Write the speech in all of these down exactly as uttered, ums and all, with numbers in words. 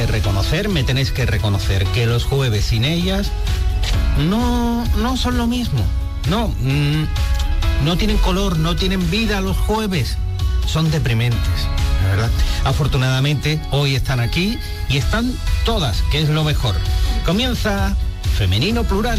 reconocer, me tenéis que reconocer que los jueves sin ellas no, no son lo mismo. No, mmm, no tienen color, no tienen vida los jueves. Son deprimentes, la verdad. Afortunadamente, hoy están aquí y están todas, que es lo mejor. Comienza Femenino Plural.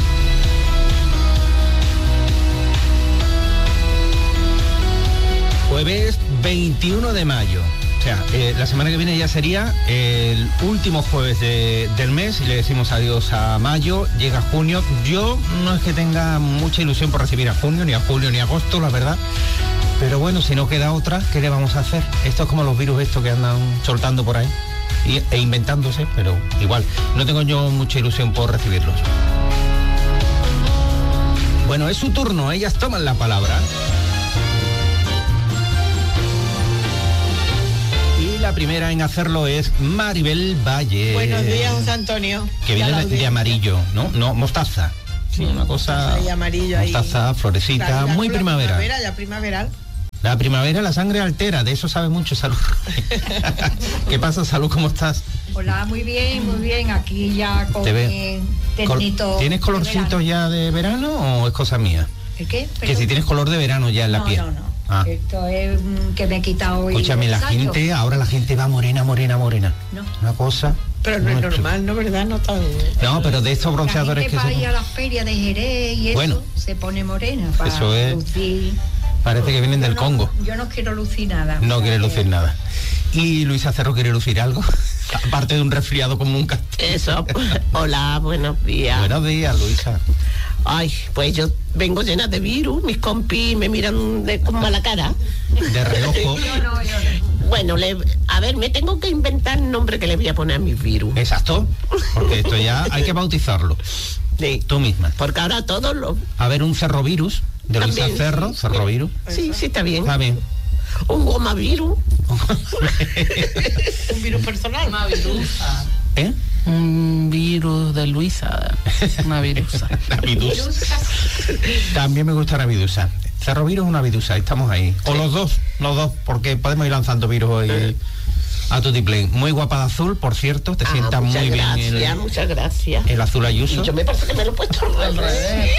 Jueves veintiuno de mayo. O sea, eh, la semana que viene ya sería el último jueves de, del mes y le decimos adiós a mayo, llega junio. Yo no es que tenga mucha ilusión por recibir a junio, ni a julio, ni a agosto, la verdad. Pero bueno, si no queda otra, ¿qué le vamos a hacer? Esto es como los virus estos que andan soltando por ahí y, e inventándose, pero igual, no tengo yo mucha ilusión por recibirlos. Bueno, es su turno, ellas toman la palabra. La primera en hacerlo es Maribel Valle. Buenos días, José Antonio. Que viene de, de amarillo, ¿no? No, mostaza. Sí, una cosa. Y amarillo mostaza, ahí. Florecita, claro, muy primavera. primavera. Ya primaveral. La primavera la sangre altera, de eso sabe mucho Salud. ¿Qué pasa, Salud? ¿Cómo estás? Hola, muy bien, muy bien. Aquí ya con mi ternito. ¿Tienes colorcitos ya de verano o es cosa mía? ¿El qué? ¿Pero? Que si tienes color de verano ya en la no, piel. No, no, Ah. Esto es mm, que me he quitado hoy. Escúchame, la gente, ahora la gente va morena, morena, morena. No. Una cosa. Pero no, no es normal, ¿no? ¿Verdad? No tan... No, pero de estos bronceadores que va son... a ir a la feria de Jerez y bueno, eso se pone morena para eso es... lucir. Parece que vienen yo del no, Congo. Yo no quiero lucir nada. No quiere que... lucir nada. ¿Y Luisa Cerro quiere lucir algo? Aparte de un resfriado como un castillo. Eso. Hola, buenos días. Buenos días, Luisa. Ay, pues yo vengo llena de virus, mis compis me miran de, con mala cara. De reojo. Yo no, yo no. Bueno, le, a ver, me tengo que inventar el nombre que le voy a poner a mis virus. Exacto, porque esto ya hay que bautizarlo. Sí. Tú misma. Porque ahora todos los... A ver, un cerrovirus, de Luisa Cerro, sí, cerrovirus. Sí, sí, está bien. Está bien. Un gomavirus. Un virus personal. Una virusa. ¿Eh? Un virus de Luisa. Una virusa. La vidusa. También me gusta la vidusa. Cerrovirus, una vidusa, estamos ahí. O los dos, los dos, porque podemos ir lanzando virus hoy a tu tiplén. Muy guapa de azul, por cierto, te ah, sienta muy gracias, bien el, muchas gracias. El azul Ayuso. Y yo me parece que me lo he puesto al revés.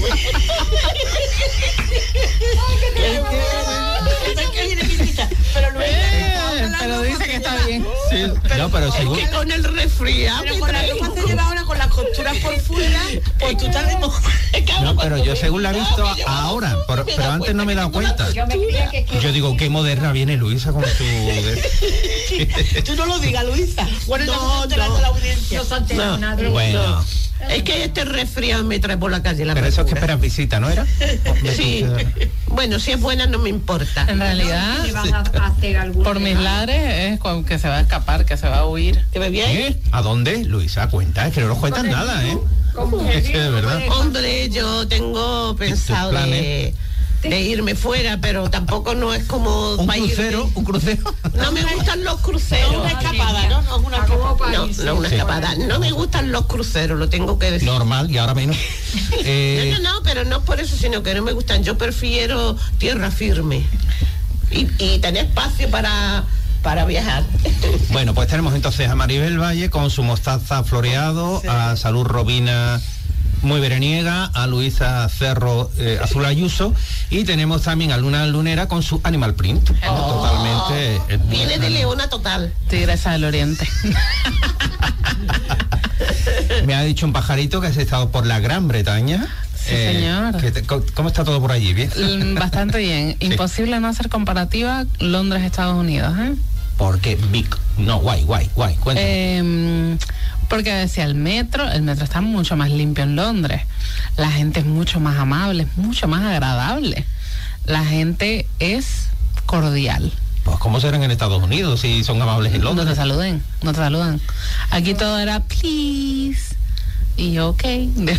Pero Luisa, eh, pero dice que está bien. Sí, no, pero seguro. Es que con el resfriado. Pero con la ropa se lleva ahora con las costuras por fuera, pues tú estás de No, pero yo según la he visto ahora, por, pero antes no me he dado cuenta. Yo, me que que yo digo, qué moderna viene Luisa con su... Tú no lo digas, Luisa. Bueno, no, no, no, la audiencia. no son no, nada. Bueno. No. Es que este resfriado me trae por la calle la Pero eso es que esperas visita, ¿no era? Sí. Bueno, si es buena no me importa. En realidad, van a hacer algún por mis lares es que se va a escapar, que se va a huir. ¿Te ves bien? ¿Eh? ¿A dónde, Luisa? Cuenta, es que no nos cuentan nada, ¿eh? Es que de verdad. Hombre, yo tengo pensado de, de irme fuera, pero tampoco no es como un crucero, irme. un crucero. No me gustan los cruceros. No una escapada, ¿no? No es una escapada. No, no una escapada. No me gustan los cruceros, lo tengo que decir. Normal, y ahora menos. Eh... No, no, no, pero no por eso, sino que no me gustan. Yo prefiero tierra firme y, y tener espacio para... para viajar. Bueno, pues tenemos entonces a Maribel Valle con su mostaza floreado, sí. A Salud Robina muy veraniega, a Luisa Cerro eh, Azul Ayuso, y tenemos también a Luna Lunera con su Animal Print. Oh, totalmente. Eh, viene de Leona total. Tigresa del Oriente. Me ha dicho un pajarito que has estado por la Gran Bretaña. Sí, eh, señor. Que te, ¿Cómo está todo por allí? ¿Bien? Bastante bien. Sí. Imposible no hacer comparativa Londres-Estados Unidos, ¿eh? Porque Big, no, guay, guay, guay, cuéntame. Eh, porque decía el metro, el metro está mucho más limpio en Londres. La gente es mucho más amable, es mucho más agradable. La gente es cordial. Pues ¿cómo serán en Estados Unidos si son amables en Londres? No te saluden, no te saludan. Aquí todo era please. Y yo, ok.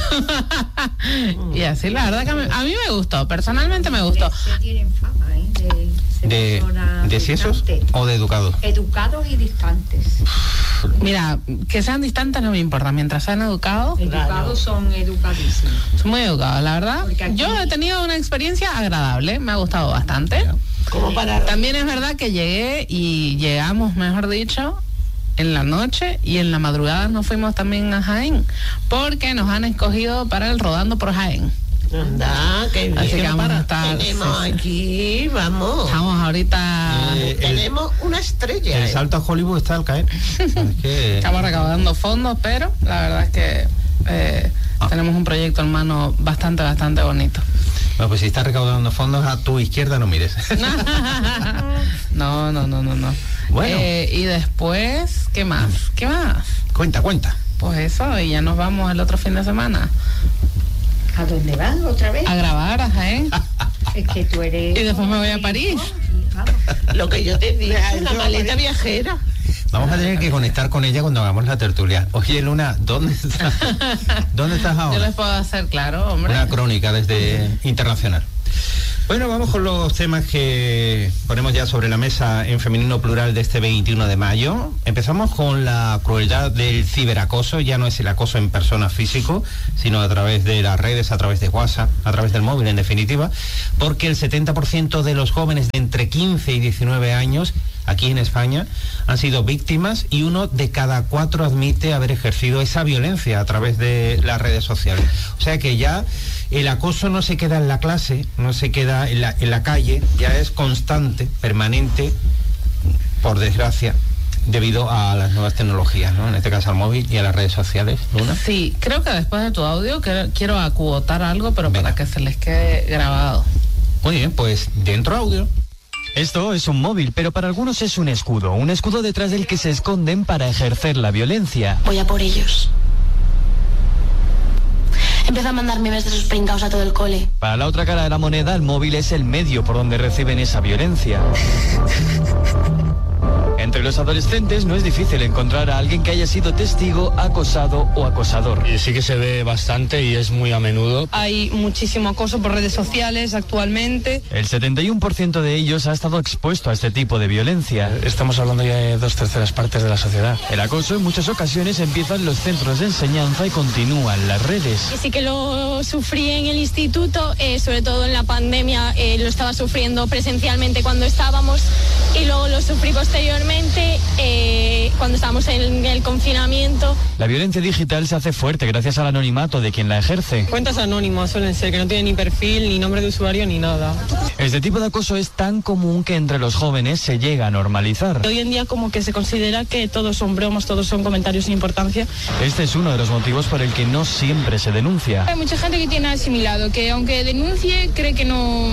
Y así, la verdad que me, a mí me gustó, personalmente me gustó. Tienen fama, ¿eh? De, de, de ciesos o de educados. Educados y distantes. Mira, que sean distantes no me importa, mientras sean educados. Educados claro. Son educadísimos. Son muy educados, la verdad. Aquí... Yo he tenido una experiencia agradable, me ha gustado bastante. Como para... También es verdad que llegué y llegamos, mejor dicho, en la noche y en la madrugada nos fuimos también a Jaén, porque nos han escogido para el Rodando por Jaén. Anda, que bien. Así que vamos para, a estar, tenemos sí, sí. aquí, vamos. Estamos ahorita... Eh, tenemos el, una estrella. El eh. salto a Hollywood está al caer. Es que... Estamos recaudando fondos, pero la verdad es que eh, ah. tenemos un proyecto en mano bastante, bastante bonito. Bueno, pues si estás recaudando fondos, a tu izquierda no mires. No, no, no, no, no. Bueno. Eh, y después, ¿qué más? ¿Qué más? Cuenta, cuenta. Pues eso, y ya nos vamos el otro fin de semana. ¿A dónde vas otra vez? A grabar, a Jaén. Es que tú eres... Y después me voy a París. Lo que yo te dije, una maleta viajera. Vamos a tener que conectar con ella cuando hagamos la tertulia. Oye, Luna, ¿dónde estás? ¿Dónde estás ahora? Yo les puedo hacer, claro, hombre. Una crónica desde internacional. Bueno, vamos con los temas que ponemos ya sobre la mesa en Femenino Plural de este veintiuno de mayo. Empezamos con la crueldad del ciberacoso. Ya no es el acoso en persona físico, sino a través de las redes, a través de WhatsApp, a través del móvil, en definitiva, porque el setenta por ciento de los jóvenes de entre quince y diecinueve años aquí en España han sido víctimas y uno de cada cuatro admite haber ejercido esa violencia a través de las redes sociales. O sea que ya el acoso no se queda en la clase, no se queda en la, en la calle, ya es constante, permanente, por desgracia, debido a las nuevas tecnologías, ¿no? En este caso al móvil y a las redes sociales. ¿Luna? Sí, creo que después de tu audio quiero, quiero acotar algo, pero Venga. Para que se les quede grabado. Muy bien, pues dentro audio. Esto es un móvil, pero para algunos es un escudo, un escudo detrás del que se esconden para ejercer la violencia. Voy a por ellos. Empieza a mandar memes de sus pringaos a todo el cole. Para la otra cara de la moneda, el móvil es el medio por donde reciben esa violencia. Entre los adolescentes no es difícil encontrar a alguien que haya sido testigo, acosado o acosador. Y sí que se ve bastante y es muy a menudo. Hay muchísimo acoso por redes sociales actualmente. El setenta y uno por ciento de ellos ha estado expuesto a este tipo de violencia. Estamos hablando ya de dos terceras partes de la sociedad. El acoso en muchas ocasiones empieza en los centros de enseñanza y continúa en las redes. Sí que lo sufrí en el instituto, eh, sobre todo en la pandemia, eh, lo estaba sufriendo presencialmente cuando estábamos y luego lo sufrí posteriormente. Eh, cuando estamos en el confinamiento. La violencia digital se hace fuerte gracias al anonimato de quien la ejerce. Cuentas anónimas suelen ser, que no tienen ni perfil, ni nombre de usuario, ni nada. Este tipo de acoso es tan común que entre los jóvenes se llega a normalizar. Hoy en día como que se considera que todos son bromas, todos son comentarios sin importancia. Este es uno de los motivos por el que no siempre se denuncia. Hay mucha gente que tiene asimilado, que aunque denuncie, cree que no...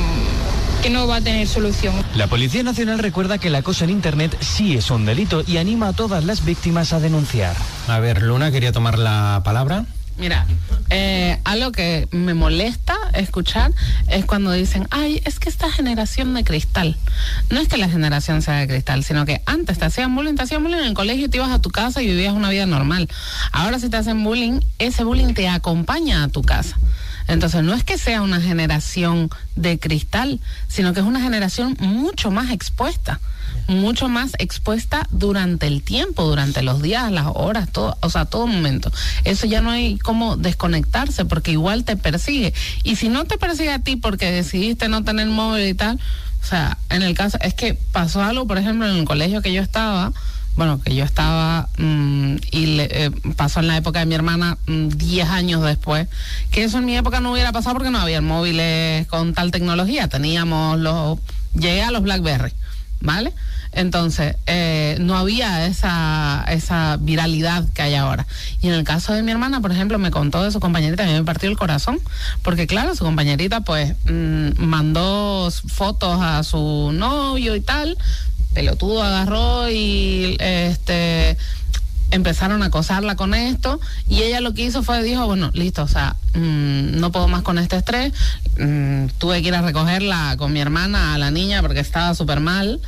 que no va a tener solución. La Policía Nacional recuerda que el acoso en Internet sí es un delito y anima a todas las víctimas a denunciar. A ver, Luna quería tomar la palabra. Mira, eh, algo que me molesta escuchar es cuando dicen, ay, es que esta generación de cristal. No es que la generación sea de cristal, sino que antes te hacían bullying, te hacían bullying en el colegio, te ibas a tu casa y vivías una vida normal. Ahora si te hacen bullying, ese bullying te acompaña a tu casa. Entonces no es que sea una generación de cristal, sino que es una generación mucho más expuesta, mucho más expuesta durante el tiempo, durante los días, las horas, todo, o sea, todo momento. Eso ya no hay cómo desconectarse porque igual te persigue. Y si no te persigue a ti porque decidiste no tener móvil y tal, o sea, en el caso, es que pasó algo, por ejemplo, en el colegio que yo estaba, bueno, que yo estaba mmm, y le, eh, pasó en la época de mi hermana diez años después, que eso en mi época no hubiera pasado porque no había móviles con tal tecnología, teníamos los, llegué a los BlackBerry, ¿vale? Entonces, eh, no había esa, esa viralidad que hay ahora. Y en el caso de mi hermana, por ejemplo, me contó de su compañerita, a mí me partió el corazón, porque claro, su compañerita pues mmm, mandó fotos a su novio y tal, pelotudo agarró y este empezaron a acosarla con esto y ella lo que hizo fue, dijo, bueno, listo, o sea, mmm, no puedo más con este estrés, mmm, tuve que ir a recogerla con mi hermana a la niña porque estaba súper mal,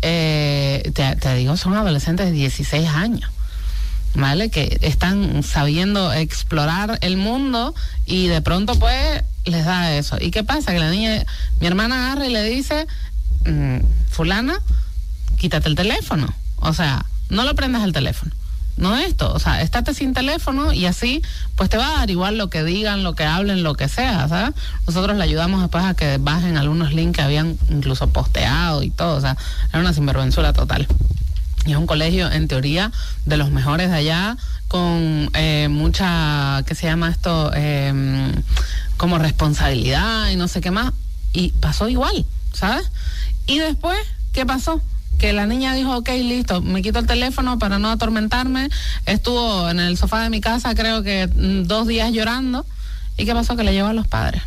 eh, te, te digo, son adolescentes de dieciséis años, ¿vale? Que están sabiendo explorar el mundo y de pronto pues les da eso. ¿Y qué pasa? Que la niña, mi hermana agarra y le dice, mmm, fulana, quítate el teléfono, o sea, no lo prendas el teléfono, no esto, o sea, estate sin teléfono y así, pues te va a dar igual lo que digan, lo que hablen, lo que sea, ¿sabes? Nosotros le ayudamos después a que bajen algunos links que habían incluso posteado y todo, o sea, era una sinvergüenzura total. y es un colegio en teoría de los mejores de allá, con eh, mucha, ¿qué se llama esto? Eh, como responsabilidad y no sé qué más, y pasó igual, ¿sabes? Y después, ¿qué pasó? Que la niña dijo, ok, listo, me quito el teléfono para no atormentarme, estuvo en el sofá de mi casa creo que mm, dos días llorando, ¿y qué pasó? Que le llevó a los padres.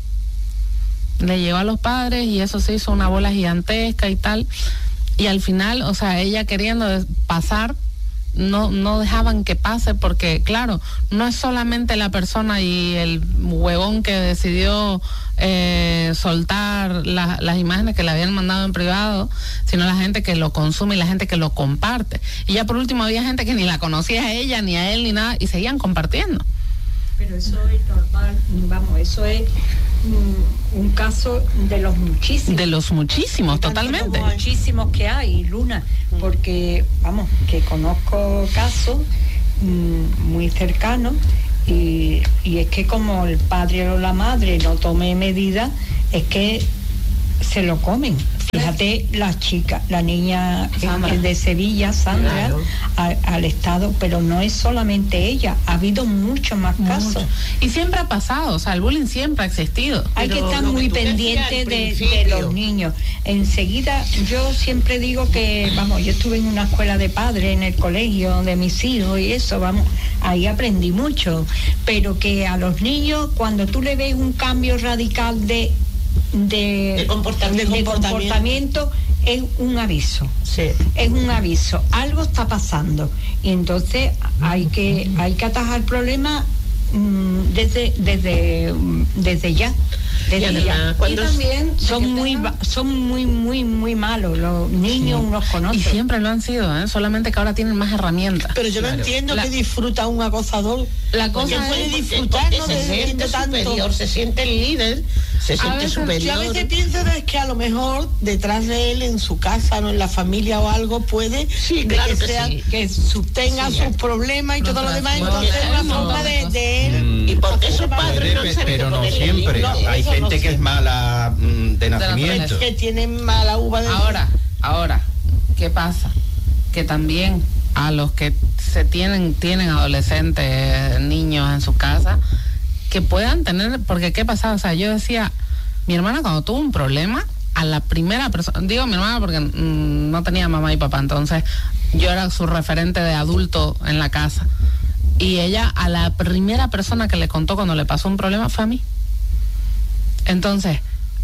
Le llevó a los padres y eso se hizo una bola gigantesca y tal, y al final, o sea, ella queriendo pasar, no no dejaban que pase, porque claro, no es solamente la persona y el huevón que decidió eh, soltar la, las imágenes que le habían mandado en privado, sino la gente que lo consume y la gente que lo comparte. Y ya por último había gente que ni la conocía a ella, ni a él, ni nada, y seguían compartiendo. Pero eso es normal, vamos, eso es mm, un caso de los muchísimos. De los muchísimos, totalmente. Como muchísimos que hay, Luna, porque, vamos, que conozco casos mm, muy cercanos y, y es que como el padre o la madre no tome medidas, es que se lo comen. Fíjate, la chica, la niña eh, de Sevilla, Sandra, claro. a, al Estado, pero no es solamente ella, ha habido muchos más casos. Mucho. Y siempre ha pasado, o sea, el bullying siempre ha existido. Hay pero que estar muy que pendiente de, de los niños. Enseguida, yo siempre digo que, vamos, yo estuve en una escuela de padres en el colegio de mis hijos y eso, vamos, ahí aprendí mucho, pero que a los niños, cuando tú le ves un cambio radical de De, de, comportamiento. de comportamiento es un aviso, sí. es un aviso, algo está pasando y entonces hay que hay que atajar el problema mmm, desde desde desde ya. Desde ya. Y también son muy son muy muy muy malos los niños, sí. Unos conocen y siempre lo han sido, ¿eh? Solamente que ahora tienen más herramientas. Pero yo claro. no entiendo la, que disfruta un acosador. La cosa es puede disfrutar, no se siente superior, se siente el líder, se siente veces, superior. Yo a veces pienso es que a lo mejor detrás de él, en su casa, no en la familia o algo, puede sí, claro que, que, sea, sí. que su, tenga sí, sus problemas y no, todo lo demás, entonces es una forma de, de él. Mm, y porque su padre no se pero no siempre, no, hay gente no que es mala mm, de nacimiento. Que tienen mala uva de ahora, ahora, ¿qué pasa? Que también a los que se tienen tienen adolescentes, niños en su casa, que puedan tener, porque qué pasaba, o sea, yo decía, mi hermana cuando tuvo un problema, a la primera persona, digo mi hermana porque mmm, no tenía mamá y papá, entonces yo era su referente de adulto en la casa, y ella a la primera persona que le contó cuando le pasó un problema fue a mí. Entonces,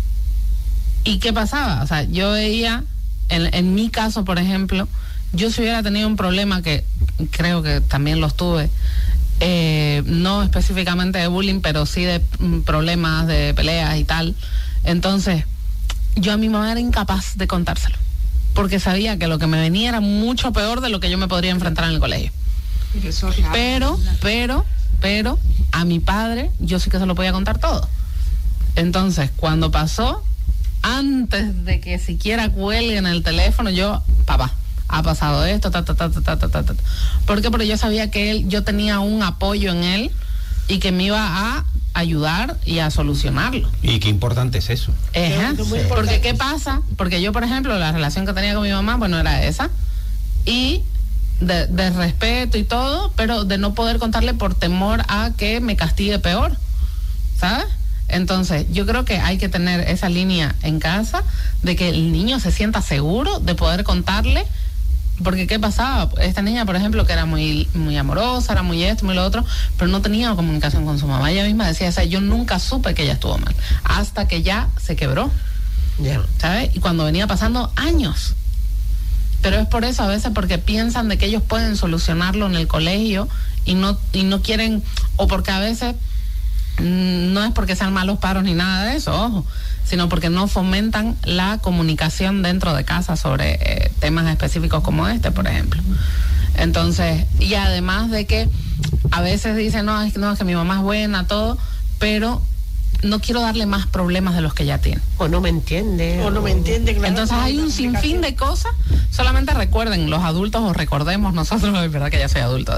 ¿y qué pasaba? O sea, yo veía, en, en mi caso, por ejemplo, yo si hubiera tenido un problema, que creo que también los tuve, eh, no específicamente de bullying, pero sí de mm, problemas, de peleas y tal, entonces yo a mi mamá era incapaz de contárselo, porque sabía que lo que me venía era mucho peor de lo que yo me podría enfrentar en el colegio. Pero, pero, pero, a mi padre yo sí que se lo podía contar todo. Entonces, cuando pasó, antes de que siquiera cuelguen el teléfono, yo, papá, ha pasado esto, ta, ta, ta, ta, ta, ta, ta. ¿Por qué? Porque yo sabía que él, yo tenía un apoyo en él y que me iba a ayudar y a solucionarlo. Y qué importante es eso. Ajá. Sí. Porque ¿qué pasa? Porque yo, por ejemplo, la relación que tenía con mi mamá, bueno, era esa. Y de, de respeto y todo, pero de no poder contarle por temor a que me castigue peor, ¿sabes? Entonces, yo creo que hay que tener esa línea en casa de que el niño se sienta seguro de poder contarle, porque ¿qué pasaba? Esta niña, por ejemplo, que era muy muy amorosa, era muy esto, muy lo otro, pero no tenía comunicación con su mamá. Ella misma decía, o sea, yo nunca supe que ella estuvo mal, hasta que ya se quebró, yeah. ¿sabes? Y cuando venía pasando años. Pero es por eso a veces, porque piensan de que ellos pueden solucionarlo en el colegio y no, y no quieren, o porque a veces no es porque sean malos paros ni nada de eso, ojo, sino porque no fomentan la comunicación dentro de casa sobre eh, temas específicos como este, por ejemplo. Entonces, y además de que a veces dicen, no, es que, no, es que mi mamá es buena, todo, pero no quiero darle más problemas de los que ya tiene. O no me entiende. O no me entiende. Claro. Entonces hay un sinfín de cosas. Solamente recuerden, los adultos, o recordemos nosotros, es verdad que ya soy adulto,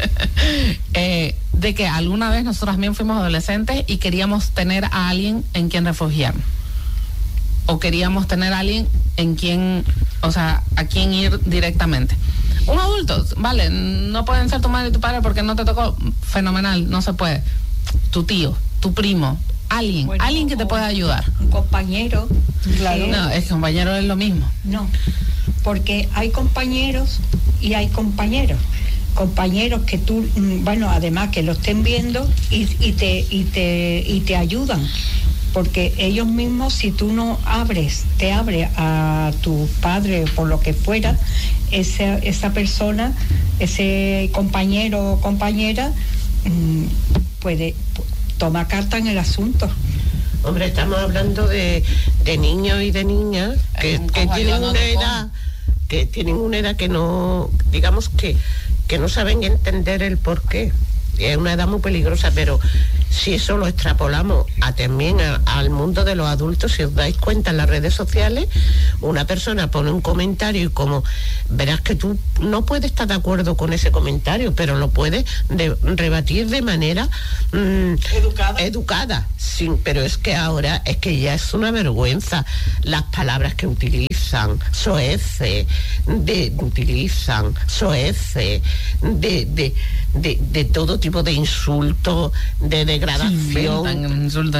eh, de que alguna vez nosotros también fuimos adolescentes y queríamos tener a alguien en quien refugiarnos. O queríamos tener a alguien en quien o sea, a quién ir directamente. Un adulto, vale, no pueden ser tu madre y tu padre porque no te tocó, fenomenal, no se puede. Tu tío, tu primo, alguien, bueno, alguien que te pueda ayudar. Un compañero. Claro. No, es que compañero es lo mismo. No, porque hay compañeros y hay compañeros. Compañeros que tú, bueno, además que lo estén viendo y, y te y te y te ayudan, porque ellos mismos, si tú no abres, te abres a tu padre por lo que fuera, esa esa persona, ese compañero o compañera mmm, puede tomar carta en el asunto. Hombre, estamos hablando de, de niños y de niñas que, que tienen una edad, que tienen una edad que no, digamos que que no saben entender el porqué. Es una edad muy peligrosa, pero si eso lo extrapolamos a también a, al mundo de los adultos, si os dais cuenta en las redes sociales, una persona pone un comentario y como verás que tú no puedes estar de acuerdo con ese comentario, pero lo puedes de, rebatir de manera mmm, educada, educada sí, pero es que ahora es que ya es una vergüenza las palabras que utilizan, soeces, de, utilizan, soeces, de, de, de, de todo tipo de insultos, de degradación. Sí, insultos